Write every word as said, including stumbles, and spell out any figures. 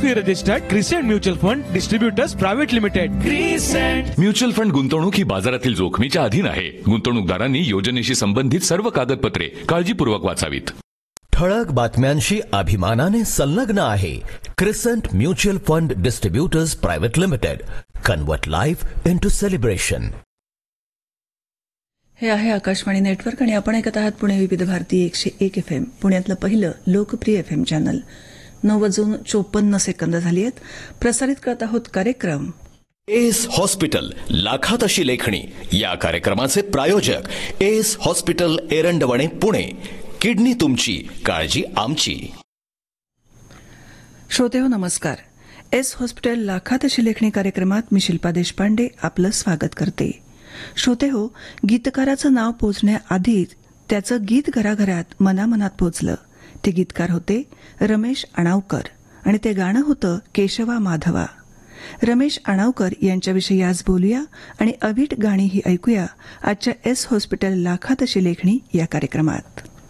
Fee registered crescent mutual fund distributors private limited. Crescent mutual fund गुंतवणूक ही बाजारातील जोखमीच्या अधीन आहे. गुंतवणूकदारांनी योजनेशी संबंधित सर्व कागदपत्रे काळजीपूर्वक वाचावीत. ठळक बातम्यांशी अभिमानाने संलग्न आहे crescent mutual fund distributors private limited. Convert life into celebration. हे आहे आकाशवाणी नेटवर्क आणि आपण ऐकत आहात पुणे विविध भारती एकशे एक एफ एम, पुण्यातलं पहिलं लोकप्रिय एफ एम चॅनल. नऊ वाजून चोपन्न सेकंद झाली आहेत. प्रसारित करत आहोत कार्यक्रम एस हॉस्पिटल लाखात अशी लेखणी. या कार्यक्रमाचे प्रायोजक S hospital Erandwane Pune. Kidney तुमची, काळजी आमची. श्रोतेहो नमस्कार. एस हॉस्पिटल लाखात अशी लेखणी कार्यक्रमात मी शिल्पा देशपांडे आपलं स्वागत करते. श्रोतेहो, गीतकाराचं नाव पोचण्याआधीच त्याचं गीत घराघरात मनामनात पोचलं. ते गीतकार होते रमेश अणावकर आणि ते गाणं होतं केशवा माधवा. रमेश अणावकर यांच्याविषयी आज बोलूया आणि अवीट गाणी ही ऐकूया आजच्या एस हॉस्पिटल लाखात अशी लेखणी या कार्यक्रमात.